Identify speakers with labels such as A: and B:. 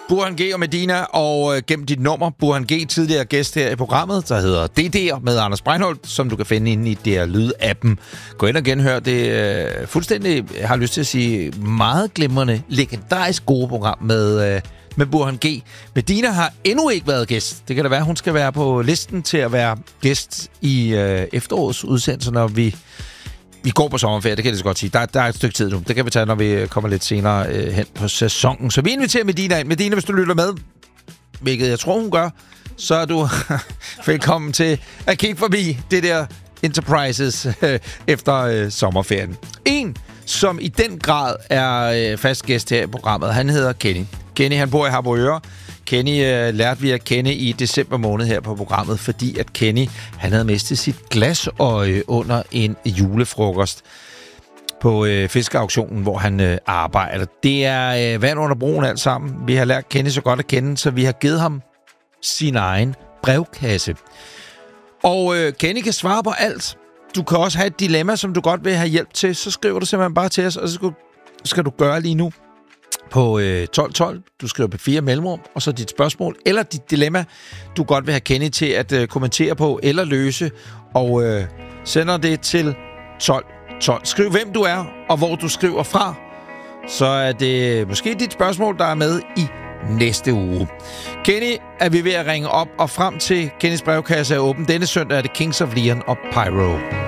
A: Burhan G og Medina, og gennem dit nummer, Burhan G, tidligere gæst her i programmet, der hedder DD'er med Anders Breinholt, som du kan finde inde i DR Lyd-appen. Gå ind og genhør det fuldstændig, jeg har lyst til at sige, meget glimrende, legendarisk gode program med Burhan G. Medina har endnu ikke været gæst. Det kan da være, hun skal være på listen til at være gæst i efterårets udsendelse, når vi går på sommerferie, det kan jeg så godt sige. Der er et stykke tid nu. Det kan vi tage, når vi kommer lidt senere hen på sæsonen. Så vi inviterer Medina ind. Medina, hvis du lytter med, hvilket jeg tror, hun gør, så er du velkommen til at kigge forbi det der Enterprises efter sommerferien. En, som i den grad er fast gæst her i programmet, han hedder Kenny. Kenny, han bor i Harboøre. Kenny lærte vi at kende i december måned her på programmet, fordi at Kenny, han havde mistet sit glasøje under en julefrokost på fiskeauktionen, hvor han arbejder. Det er vand under broen alt sammen. Vi har lært Kenny så godt at kende, så vi har givet ham sin egen brevkasse. Og Kenny kan svare på alt. Du kan også have et dilemma, som du godt vil have hjælp til. Så skriver du simpelthen bare til os, og så skal du gøre lige nu på 1212. Du skriver på 4 mellemrum, og så dit spørgsmål eller dit dilemma, du godt vil have Kenny til at kommentere på eller løse, og sender det til 1212. Skriv, hvem du er, og hvor du skriver fra. Så er det måske dit spørgsmål, der er med i næste uge. Kenny er vi ved at ringe op, og frem til Kennys brevkasse er åben. Denne søndag er det Kings of Leon og Pyro.